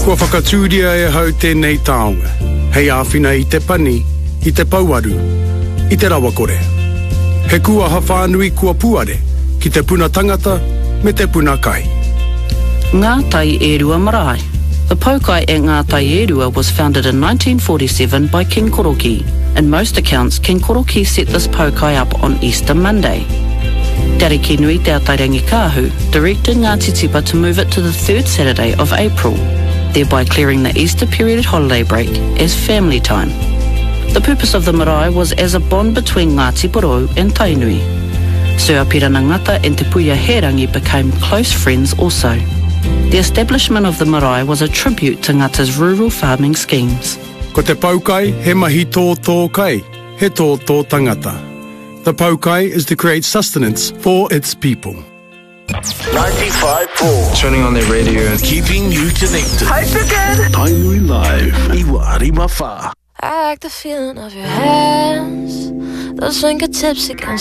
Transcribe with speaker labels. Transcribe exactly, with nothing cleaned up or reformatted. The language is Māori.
Speaker 1: Kua whakatūria e hau tēnei taonga. Hei āwhina i te pani, i te pauaru, i te rawakore. He kua hawhanui kua puare, ki te puna tangata, me te puna kai.
Speaker 2: Ngātai Erua Marae. The Paukai at Ngātai Erua was founded in nineteen forty-seven by King Koroki. In most accounts, King Koroki set this Paukai up on Easter Monday. Tariki Nui Te Atairangi Kāhu directed Ngāti Tipa to move it to the third Saturday of April, thereby clearing the Easter period holiday break as family time. The purpose of the marae was as a bond between Ngāti Porou and Tainui. Sir Apirana Ngata and Te Puia Herangi became close friends also. The establishment of the marae was a tribute to Ngata's rural farming schemes.
Speaker 1: Ko te paukai, he mahi tō tō kai, he tō tō tangata. The paukai is to create sustenance for its people.
Speaker 3: ninety-five point four. Turning on their radio and keeping you connected.
Speaker 4: Hi, Chicken!
Speaker 3: Tainui Live, Iwari Mawha.
Speaker 5: I like the feeling of your hands, those fingertips against